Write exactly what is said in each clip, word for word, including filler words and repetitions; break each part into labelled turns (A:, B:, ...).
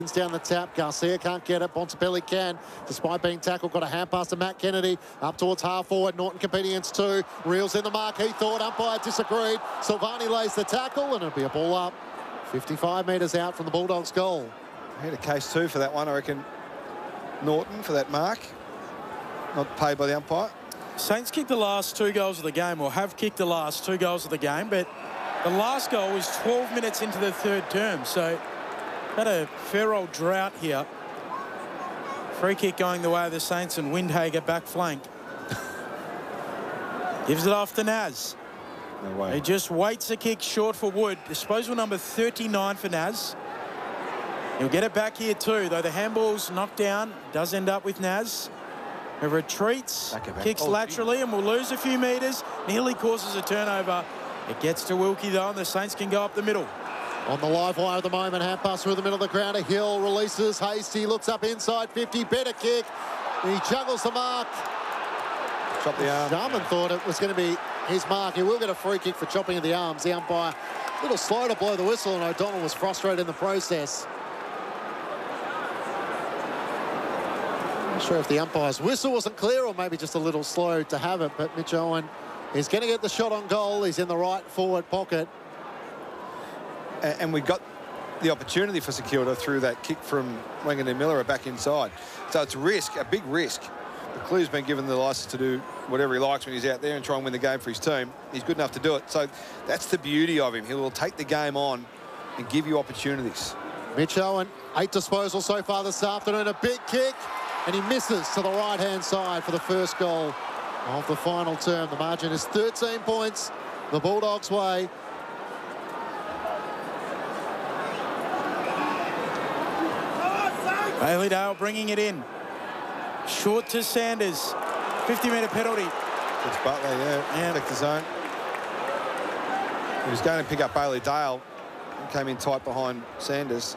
A: Down the tap, Garcia can't get it, Bontempelli can, despite being tackled, got a hand pass to Matt Kennedy, up towards half forward, Norton competing against two, Reels in the mark, he thought, umpire disagreed, Silvani lays the tackle, and it'll be a ball up, fifty-five metres out from the Bulldogs' goal.
B: I had a case too for that one, I reckon. Norton for that mark, not paid by the umpire.
C: Saints kicked the last two goals of the game, or have kicked the last two goals of the game, but the last goal was twelve minutes into the third term, so had a fair old drought here. Free kick going the way of the Saints, and Windhager back flank. Gives it off to Naz.
B: No way.
C: He just waits a kick short for Wood. Disposal number thirty-nine for Naz. He'll get it back here too, though the handball's knocked down. Does end up with Naz. He retreats, kicks
B: oh,
C: laterally, and will lose a few metres. Nearly causes a turnover. It gets to Wilkie though, and the Saints can go up the middle.
A: On the live wire at the moment, hand pass through the middle of the ground. A Hill releases Hasty, looks up inside fifty, better kick. He juggles the mark.
B: Chop the arm.
A: Jarman thought it was going to be his mark. He will get a free kick for chopping of the arms. The umpire a little slow to blow the whistle, and O'Donnell was frustrated in the process. Not sure if the umpire's whistle wasn't clear or maybe just a little slow to have it, but Mitch Owen is going to get the shot on goal. He's in the right forward pocket.
B: And we got the opportunity for St Kilda through that kick from Wanganeen Miller back inside. So it's risk, a big risk. But Clue's been given the licence to do whatever he likes when he's out there and try and win the game for his team. He's good enough to do it. So that's the beauty of him. He will take the game on and give you opportunities.
A: Mitch Owen, eight disposals so far this afternoon. A big kick, and he misses to the right-hand side for the first goal of the final term. The margin is thirteen points the Bulldogs' way.
C: Bailey-Dale bringing it in. Short to Sanders. fifty metre penalty.
B: It's Butler, yeah.
C: yeah.
B: Protect the zone. He was going to pick up Bailey-Dale. Came in tight behind Sanders.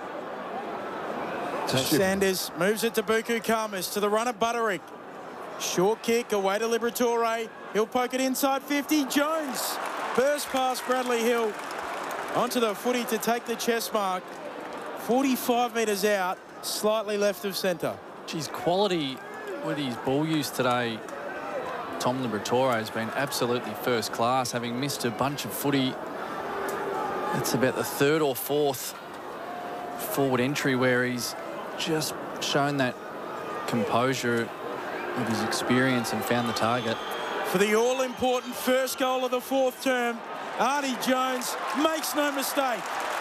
C: So Sanders moves it to Buku Khamis, to the runner Butterick. Short kick away to Liberatore. He'll poke it inside fifty. Jones burst past Bradley Hill. Onto the footy to take the chest mark. forty-five metres out. Slightly left of centre.
D: Geez, quality with his ball use today. Tom Liberatore has been absolutely first class, having missed a bunch of footy. It's about the third or fourth forward entry where he's just shown that composure of his experience and found the target.
C: For the all-important first goal of the fourth term, Artie Jones makes no mistake.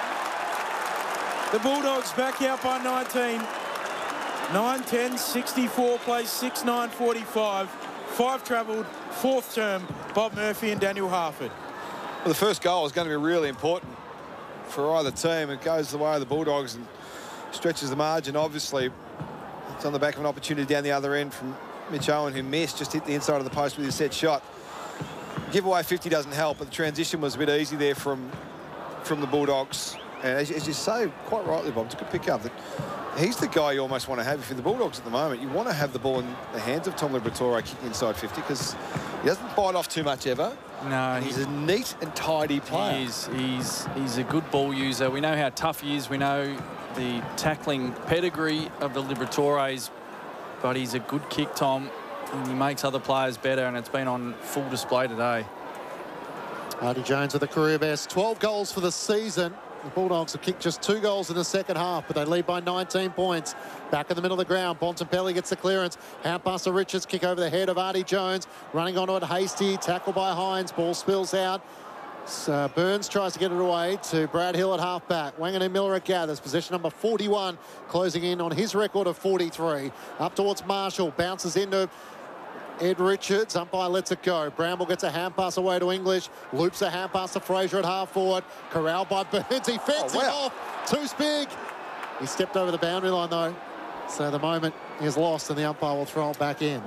C: The Bulldogs back out by nineteen. nine ten, sixty-four plays six nine forty-five. Five travelled, fourth term, Bob Murphy and Daniel Harford.
B: Well, the first goal is going to be really important for either team. It goes the way of the Bulldogs and stretches the margin. Obviously, it's on the back of an opportunity down the other end from Mitch Owen, who missed, just hit the inside of the post with his set shot. Give away fifty doesn't help, but the transition was a bit easy there from, from the Bulldogs. And as, as you say, quite rightly, Bob, it's a good pick up. That he's the guy you almost want to have. If you're the Bulldogs at the moment, you want to have the ball in the hands of Tom Liberatore kicking inside fifty, because he doesn't bite off too much ever.
D: No,
B: and he's a neat and tidy player.
D: He is. He's, he's a good ball user. We know how tough he is. We know the tackling pedigree of the Liberatores, but he's a good kick, Tom, and he makes other players better, and it's been on full display today.
A: Artie Jones with a career best, twelve goals for the season. The Bulldogs have kicked just two goals in the second half, but they lead by nineteen points. Back in the middle of the ground, Bontempelli gets the clearance. Hand pass to Richards, kick over the head of Artie Jones. Running onto it, Hasty, tackle by Hines, ball spills out. So Burns tries to get it away to Brad Hill at half-back. Wanganeen Miller gathers, position number forty-one, closing in on his record of forty-three. Up towards Marshall, bounces into Ed Richards, umpire lets it go. Bramble gets a hand pass away to English, loops a hand pass to Fraser at half forward. Corralled by Burns, he fends
B: oh, wow.
A: him off. Too big. He stepped over the boundary line though, so the moment is lost and the umpire will throw it back in.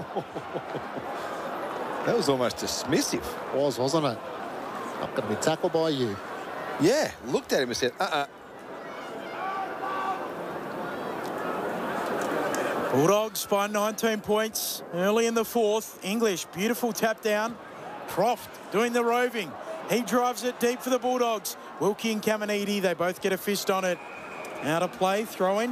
B: That was almost dismissive.
A: Was, wasn't it? Not going to be tackled by you.
B: Yeah, looked at him and said, uh-uh.
C: Bulldogs by nineteen points early in the fourth. English, beautiful tap down. Croft doing the roving. He drives it deep for the Bulldogs. Wilkie and Caminiti, they both get a fist on it. Out of play, throw in.